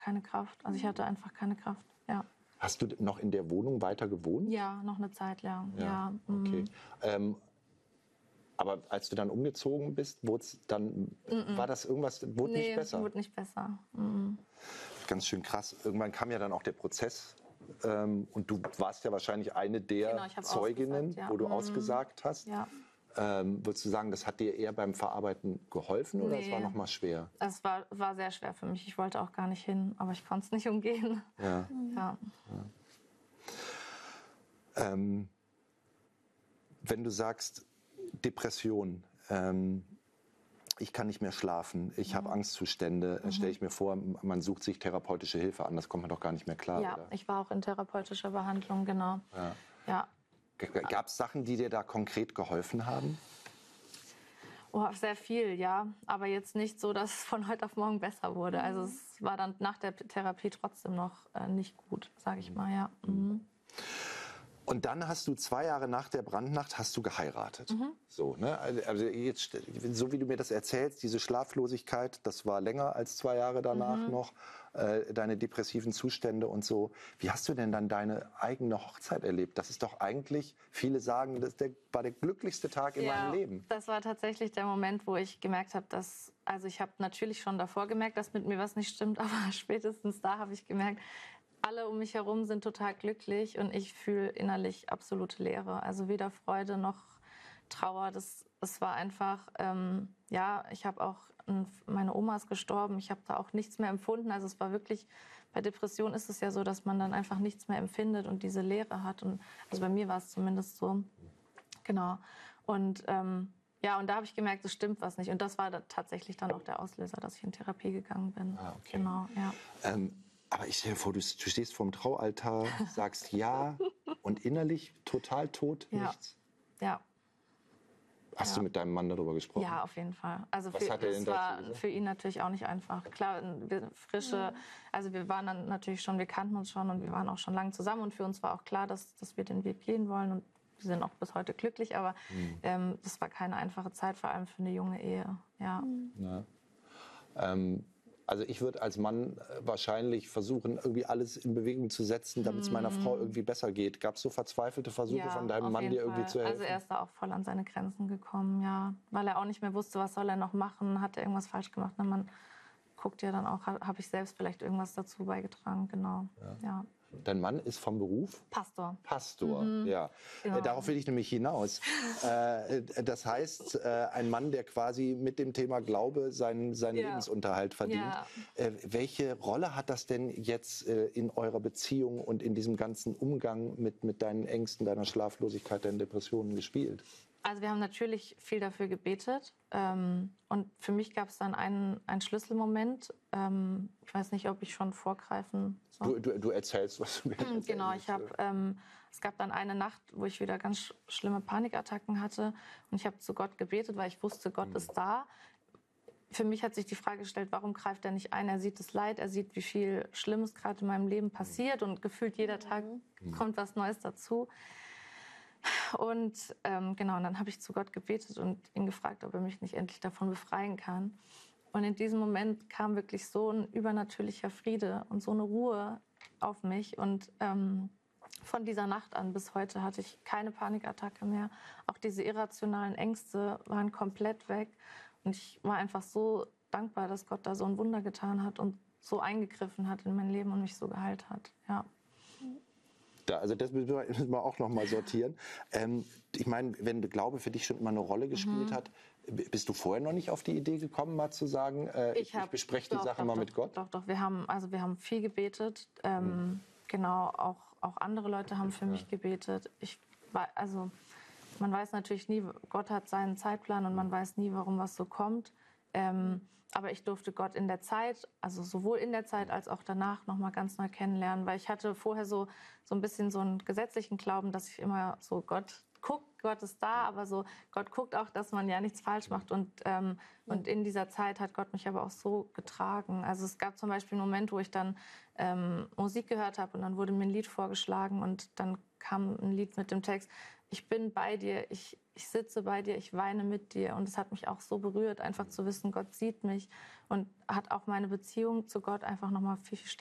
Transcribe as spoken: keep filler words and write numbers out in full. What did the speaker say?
keine Kraft. Also ich hatte einfach keine Kraft, ja. Hast du noch in der Wohnung weiter gewohnt? Ja, noch eine Zeit lang, ja. ja. Okay. Ähm, aber als du dann umgezogen bist, wurd's dann, mm-mm. war das irgendwas, wurde nee, nicht besser? Nee, wurde nicht besser. Mm-mm. Ganz schön krass. Irgendwann kam ja dann auch der Prozess. Ähm, und du warst ja wahrscheinlich eine der genau, Zeuginnen, ja. wo du mm. ausgesagt hast. Ja. Ähm, würdest du sagen, das hat dir eher beim Verarbeiten geholfen oder nee. es war noch mal schwer? Es war, war sehr schwer für mich. Ich wollte auch gar nicht hin, aber ich konnte es nicht umgehen. Ja. ja. ja. Ähm, wenn du sagst, Depression, ähm, ich kann nicht mehr schlafen, ich mhm. habe Angstzustände, mhm. stelle ich mir vor, man sucht sich therapeutische Hilfe an, das kommt man doch gar nicht mehr klar. Ja, oder? Ich war auch in therapeutischer Behandlung, genau. Ja. Ja. Gab es Sachen, die dir da konkret geholfen haben? Oh, sehr viel, ja. Aber jetzt nicht so, dass es von heute auf morgen besser wurde. Mhm. Also es war dann nach der Therapie trotzdem noch äh, nicht gut, sage ich mal, ja. Mhm. Und dann hast du zwei Jahre nach der Brandnacht hast du geheiratet. Mhm. So, ne? Also jetzt, so wie du mir das erzählst, diese Schlaflosigkeit, das war länger als zwei Jahre danach mhm. noch, äh, deine depressiven Zustände und so. Wie hast du denn dann deine eigene Hochzeit erlebt? Das ist doch eigentlich, viele sagen, das der, war der glücklichste Tag in ja, meinem Leben. Das war tatsächlich der Moment, wo ich gemerkt habe, dass, also ich habe natürlich schon davor gemerkt, dass mit mir was nicht stimmt, aber spätestens da habe ich gemerkt, alle um mich herum sind total glücklich und ich fühle innerlich absolute Leere. Also weder Freude noch Trauer. Das, das war einfach, ähm, ja, ich habe auch, meine Oma ist gestorben, ich habe da auch nichts mehr empfunden. Also es war wirklich, bei Depression ist es ja so, dass man dann einfach nichts mehr empfindet und diese Leere hat. Und, also bei mir war es zumindest so. Genau. Und ähm, ja, und da habe ich gemerkt, es stimmt was nicht. Und das war da tatsächlich dann auch der Auslöser, dass ich in Therapie gegangen bin. Ah, okay. Genau, ja. Ähm Aber ich stelle dir vor, du, du stehst vorm Traualtar, sagst ja und innerlich total tot, ja. nichts. Ja. Hast ja. du mit deinem Mann darüber gesprochen? Ja, auf jeden Fall. Also Was für, hat er denn das war dazu gesagt? für ihn natürlich auch nicht einfach. Klar, wir frische, ja. also wir waren dann natürlich schon, wir kannten uns schon und wir waren auch schon lange zusammen und für uns war auch klar, dass, dass wir den Weg gehen wollen und wir sind auch bis heute glücklich, aber mhm. ähm, das war keine einfache Zeit, vor allem für eine junge Ehe. Ja. Mhm. ja. Ähm, Also ich würde als Mann wahrscheinlich versuchen, irgendwie alles in Bewegung zu setzen, damit es meiner Frau irgendwie besser geht. Gab es so verzweifelte Versuche ja, von deinem Mann, dir irgendwie Fall. zu helfen? Also er ist da auch voll an seine Grenzen gekommen, ja. Weil er auch nicht mehr wusste, was soll er noch machen, hat er irgendwas falsch gemacht. Na, man guckt ja dann auch, habe ich selbst vielleicht irgendwas dazu beigetragen, genau. Ja. ja. Dein Mann ist vom Beruf? Pastor. Pastor, mhm. ja. Genau. Äh, darauf will ich nämlich hinaus. äh, das heißt, äh, ein Mann, der quasi mit dem Thema Glaube seinen, seinen ja. Lebensunterhalt verdient. Ja. Äh, welche Rolle hat das denn jetzt äh, in eurer Beziehung und in diesem ganzen Umgang mit, mit deinen Ängsten, deiner Schlaflosigkeit, deinen Depressionen gespielt? Also wir haben natürlich viel dafür gebetet. Ähm, und für mich gab es dann einen, einen Schlüsselmoment. Ähm, ich weiß nicht, ob ich schon vorgreifen soll. Du, du, du erzählst, was du mir erzählst. Genau, ich hab, ähm, es gab dann eine Nacht, wo ich wieder ganz schlimme Panikattacken hatte. Und ich habe zu Gott gebetet, weil ich wusste, Gott mhm. ist da. Für mich hat sich die Frage gestellt, warum greift er nicht ein? Er sieht das Leid, er sieht, wie viel Schlimmes gerade in meinem Leben passiert. Und gefühlt jeder Tag mhm. kommt was Neues dazu. Und ähm, genau, und dann habe ich zu Gott gebetet und ihn gefragt, ob er mich nicht endlich davon befreien kann. Und in diesem Moment kam wirklich so ein übernatürlicher Friede und so eine Ruhe auf mich. Und ähm, von dieser Nacht an bis heute hatte ich keine Panikattacke mehr. Auch diese irrationalen Ängste waren komplett weg. Und ich war einfach so dankbar, dass Gott da so ein Wunder getan hat und so eingegriffen hat in mein Leben und mich so geheilt hat. Ja. Da, also das müssen wir, müssen wir auch noch mal sortieren. Ähm, ich meine, wenn Glaube für dich schon immer eine Rolle gespielt mhm. hat, bist du vorher noch nicht auf die Idee gekommen, mal zu sagen, äh, ich, ich, ich bespreche die Sache doch, mal doch, mit Gott? Doch, doch, wir haben, also wir haben viel gebetet. Ähm, mhm. Genau, auch, auch andere Leute haben für ja. mich gebetet. Ich war, also man weiß natürlich nie, Gott hat seinen Zeitplan und man weiß nie, warum was so kommt. Ähm, aber ich durfte Gott in der Zeit, also sowohl in der Zeit als auch danach noch mal ganz neu kennenlernen, weil ich hatte vorher so so ein bisschen so einen gesetzlichen Glauben, dass ich immer so Gott guckt, Gott ist da, aber so Gott guckt auch, dass man ja nichts falsch macht und ähm, und in dieser Zeit hat Gott mich aber auch so getragen. Also es gab zum Beispiel einen Moment, wo ich dann ähm, Musik gehört habe und dann wurde mir ein Lied vorgeschlagen und dann kam ein Lied mit dem Text: ich bin bei dir, ich, ich sitze bei dir, ich weine mit dir. Und es hat mich auch so berührt, einfach zu wissen, Gott sieht mich und hat auch meine Beziehung zu Gott einfach nochmal viel, viel stärker